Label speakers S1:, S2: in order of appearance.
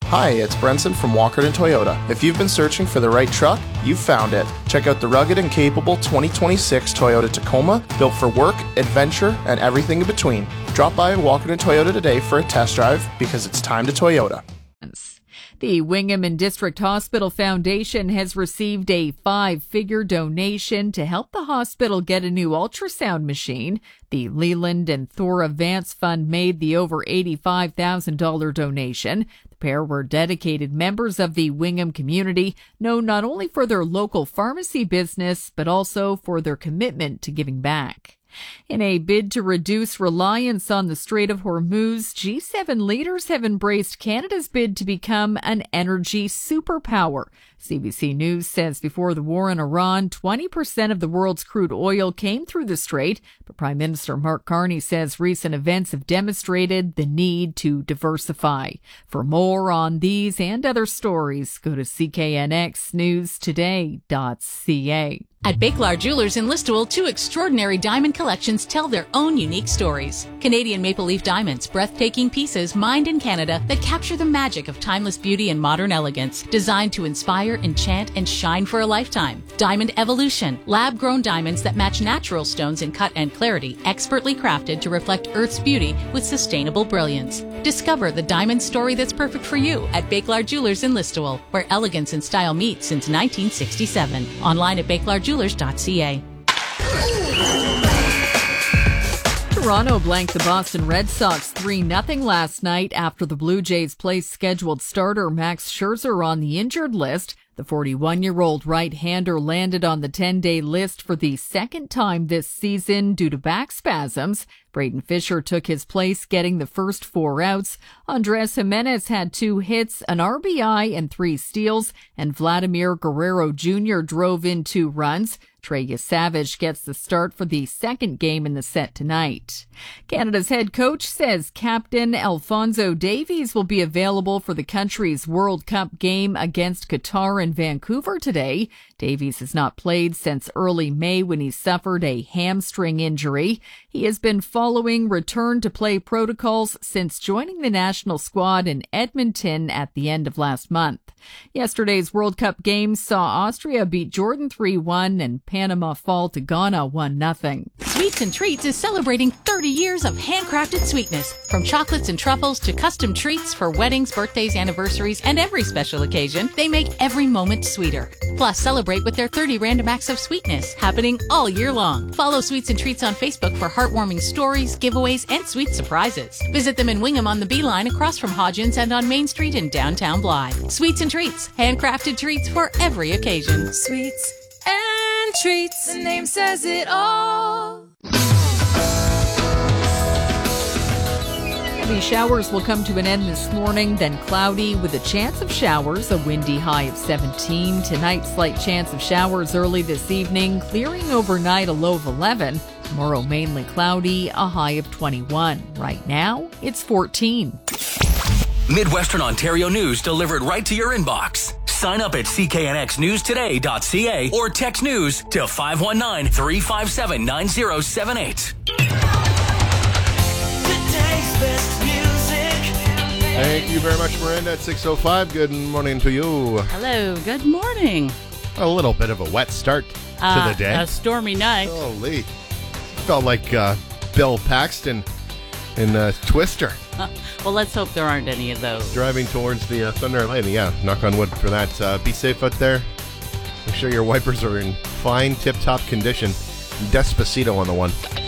S1: Hi, it's Brenson from Walkerton Toyota. If you've been searching for the right truck, you've found it. Check out the rugged and capable 2026 Toyota Tacoma, built for work, adventure, and everything in between. Drop by Walkerton Toyota today for a test drive because it's time to Toyota.
S2: The Wingham and District Hospital Foundation has received a 5-figure donation to help the hospital get a new ultrasound machine. The Leland and Thora Vance Fund made the over $85,000 donation. The pair were dedicated members of the Wingham community, known not only for their local pharmacy business, but also for their commitment to giving back. In a bid to reduce reliance on the Strait of Hormuz, G7 leaders have embraced Canada's bid to become an energy superpower. CBC News says before the war in Iran, 20% of the world's crude oil came through the strait, but Prime Minister Mark Carney says recent events have demonstrated the need to diversify. For more on these and other stories, go to cknxnewstoday.ca.
S3: At Bakelar Jewelers in Listowel, 2 extraordinary diamond collections tell their own unique stories. Canadian Maple Leaf Diamonds, breathtaking pieces mined in Canada that capture the magic of timeless beauty and modern elegance, designed to inspire, enchant, and shine for a lifetime. Diamond Evolution, lab-grown diamonds that match natural stones in cut and clarity, expertly crafted to reflect Earth's beauty with sustainable brilliance. Discover the diamond story that's perfect for you at Bakelar Jewelers in Listowel, where elegance and style meet since 1967. Online at bakelarjewelers.ca.
S2: Toronto blanked the Boston Red Sox 3-0 last night after the Blue Jays placed scheduled starter Max Scherzer on the injured list. The 41-year-old right-hander landed on the 10-day list for the second time this season due to back spasms. Braden Fisher took his place, getting the first 4 outs. Andres Jimenez had 2 hits, an RBI, and 3 steals, and Vladimir Guerrero Jr. drove in 2 runs. Trey Yesavage gets the start for the second game in the set tonight. Canada's head coach says Captain Alphonso Davies will be available for the country's World Cup game against Qatar in Vancouver today. Davies has not played since early May when he suffered a hamstring injury. He has been following return-to-play protocols since joining the national squad in Edmonton at the end of last month. Yesterday's World Cup game saw Austria beat Jordan 3-1 and Panama fall to Ghana 1-0.
S3: Sweets and Treats is celebrating 30 years of handcrafted sweetness. From chocolates and truffles to custom treats for weddings, birthdays, anniversaries, and every special occasion, they make every moment sweeter. Plus, celebrate with their 30 random acts of sweetness happening all year long. Follow Sweets and Treats on Facebook for heartwarming stories, giveaways, and sweet surprises. Visit them in Wingham on the Beeline across from Hodgins and on Main Street in downtown Blythe. Sweets and Treats, handcrafted treats for every occasion.
S4: Sweets and Treats, the name says it all.
S2: Heavy showers will come to an end this morning, then cloudy with a chance of showers, a windy high of 17. Tonight, slight chance of showers early this evening, clearing overnight, a low of 11. Tomorrow, mainly cloudy, a high of 21. Right now, it's 14.
S5: Midwestern Ontario news delivered right to your inbox. Sign up at cknxnewstoday.ca or text news to 519-357-9078.
S6: Thank you very much, Miranda, at 6:05. Good morning to you.
S7: Hello, good morning.
S6: A little bit of a wet start to the day.
S7: A stormy night.
S6: Holy. Felt like Bill Paxton in Twister.
S7: Well, let's hope there aren't any of those.
S6: Driving towards the Thunder Lady. Yeah, knock on wood for that. Be safe out there. Make sure your wipers are in fine, tip-top condition. Despacito on the one.